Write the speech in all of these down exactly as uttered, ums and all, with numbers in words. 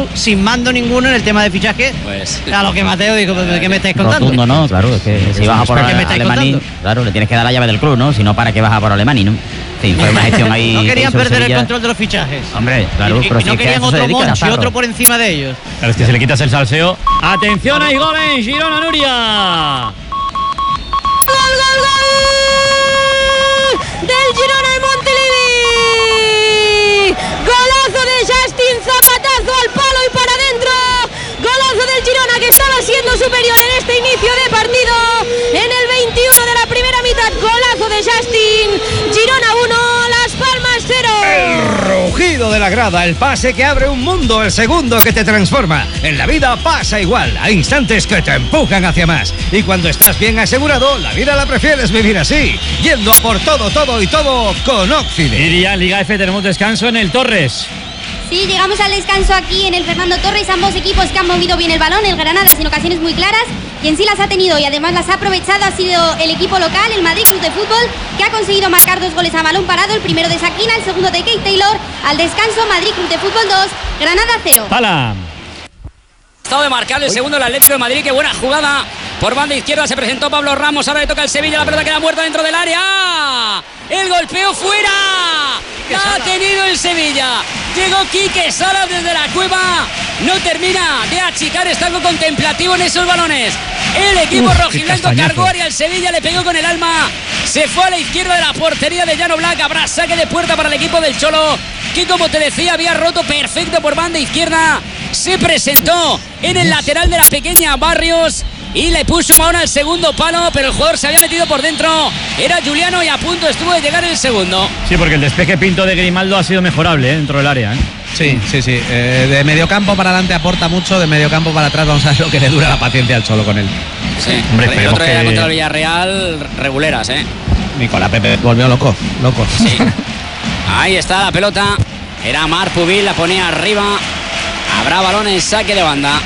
sin mando ninguno en el tema de fichaje. Pues a lo que Mateo dijo, ¿de qué me estáis contando? Rotundo, ¿no? Claro, es que si vas a por Alemany, claro, le tienes que dar la llave del club, ¿no? Si no, ¿para qué vas a por Alemany, no? Sí, fue una gestión ahí. No querían perder el control de los fichajes. Hombre, claro, y, pero y si no es que querían otro Monchi, otro por encima de ellos. Claro, es que si le quitas el salseo. ¡Atención, hay gol en Girona, Nuria! ¡Gol, gol, gol! Del Girona de Montilivi. Golazo de Justin, zapatazo al palo y para adentro. Golazo del Girona, que estaba siendo superior en este inicio de partido. En el veintiuno de la primera mitad, golazo de Justin. Girona uno, Las Palmas cero. El rugido de la grada, el pase que abre un mundo, el segundo que te transforma. En la vida pasa igual, hay instantes que te empujan hacia más. Y cuando estás bien asegurado, la vida la prefieres vivir así, yendo a por todo, todo y todo con Oxide. Y ya en Liga F tenemos descanso en el Torres. Sí, llegamos al descanso aquí en el Fernando Torres. Ambos equipos que han movido bien el balón, el Granada sin ocasiones muy claras, y en sí las ha tenido y además las ha aprovechado ha sido el equipo local, el Madrid Club de Fútbol, que ha conseguido marcar dos goles a balón parado, el primero de Sakina, el segundo de Kate Taylor. Al descanso, Madrid Club de Fútbol dos, Granada cero. ¡Hala! Estado de marcar el segundo el Atlético de Madrid. Qué buena jugada por banda izquierda, se presentó Pablo Ramos, ahora le toca el Sevilla, la pelota queda muerta dentro del área, el golpeo fuera, la ha tenido el Sevilla, llegó Quique Salas desde la cueva, no termina de achicar, está algo contemplativo en esos balones, el equipo rojiblanco cargó área al Sevilla, le pegó con el alma, se fue a la izquierda de la portería de Llano Black, habrá saque de puerta para el equipo del Cholo, que como te decía había roto perfecto por banda izquierda, se presentó en el lateral de la pequeña Barrios y le puso mano al segundo palo, pero el jugador se había metido por dentro, era Juliano y a punto estuvo de llegar el segundo. Sí, porque el despeje Pinto de Grimaldo ha sido mejorable, ¿eh? Dentro del área, ¿eh? Sí, sí, sí. Eh, de mediocampo para adelante aporta mucho, de mediocampo para atrás vamos a ver lo que le dura la paciencia al Cholo con él. Sí, hombre, el otro día que... contra el Villarreal, reguleras, ¿eh? Nicolás Pepe volvió loco, loco. Sí. Ahí está la pelota, era Mar Pubil, la ponía arriba, habrá balón en saque de banda.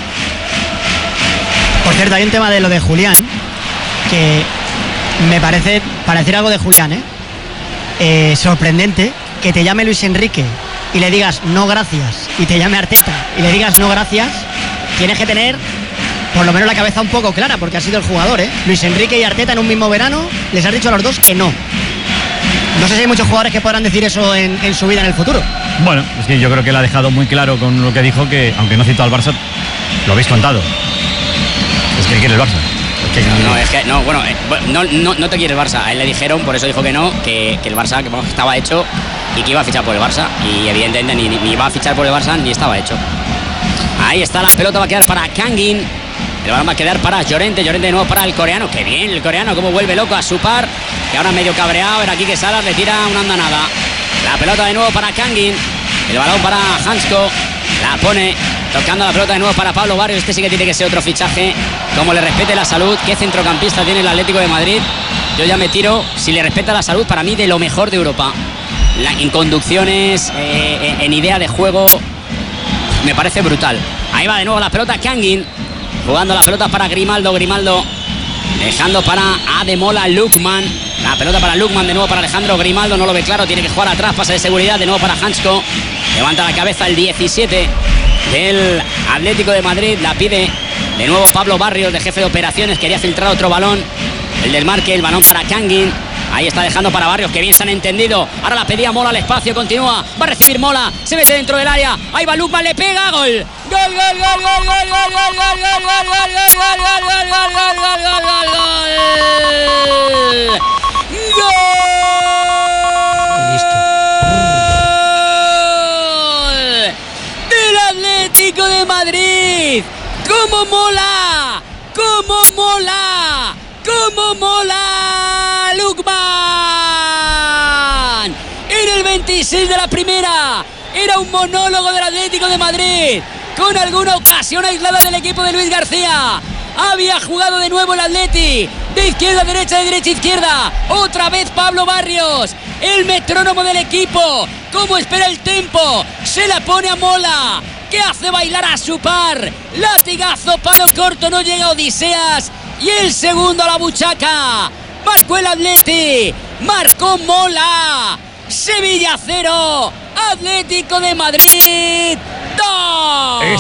Por cierto, hay un tema de lo de Julián que me parece, para decir algo de Julián, ¿eh? Eh, sorprendente que te llame Luis Enrique y le digas no gracias, y te llame Arteta y le digas no gracias. Tienes que tener por lo menos la cabeza un poco clara, porque ha sido el jugador, ¿eh? Luis Enrique y Arteta en un mismo verano les has dicho a los dos que no. No sé si hay muchos jugadores que podrán decir eso en, en su vida en el futuro. Bueno, es que yo creo que lo ha dejado muy claro con lo que dijo, que aunque no citó al Barça, lo habéis contado. Es que quiere el Barça. Es que... No, no, es que no, bueno, eh, no, no, no te quiere el Barça. A él le dijeron, por eso dijo que no, que, que el Barça que estaba hecho y que iba a fichar por el Barça. Y evidentemente ni, ni iba a fichar por el Barça ni estaba hecho. Ahí está la pelota, va a quedar para Kangin. El balón va a quedar para Llorente, Llorente de nuevo para el coreano. Qué bien el coreano, cómo vuelve loco a su par, que ahora medio cabreado. Era aquí que Salas le tira una andanada. La pelota de nuevo para Kangin. El balón para Hansko. La pone tocando la pelota de nuevo para Pablo Barrios. Este sí que tiene que ser otro fichaje. Como le respete la salud. ¿Qué centrocampista tiene el Atlético de Madrid? Yo ya me tiro, si le respeta la salud, para mí de lo mejor de Europa. La, en conducciones, eh, en idea de juego, me parece brutal. Ahí va de nuevo la pelota Kangin. Jugando la pelota para Grimaldo, Grimaldo dejando para Ademola Lukman. La pelota para Lukman, de nuevo para Alejandro Grimaldo, no lo ve claro, tiene que jugar atrás, pase de seguridad, de nuevo para Hansko. Levanta la cabeza el diecisiete del Atlético de Madrid, la pide de nuevo Pablo Barrios, de jefe de operaciones, quería filtrar otro balón, el del marque, el balón para Kangin. Ahí está dejando para Barrios, que bien se han entendido. Ahora la pedía Mola al espacio, continúa. Va a recibir Mola, se mete dentro del área. Ahí va Lukman, le pega, gol. Gol, gol, gol, gol, gol, gol, gol, gol, gol, gol, gol, del Atlético de Madrid. ¡Cómo mola! ¡Cómo mola! ¡Cómo mola! Lukman en el veintiséis de la primera, era un monólogo del Atlético de Madrid con alguna ocasión aislada del equipo de Luis García. Había jugado de nuevo el Atleti, de izquierda a derecha, de derecha a izquierda, otra vez Pablo Barrios, el metrónomo del equipo, cómo espera el tempo, se la pone a Mola, que hace bailar a su par, latigazo, palo corto, no llega Odiseas, y el segundo a la buchaca. Marcó el Atleti, marcó Mola. Sevilla cero, Atlético de Madrid dos.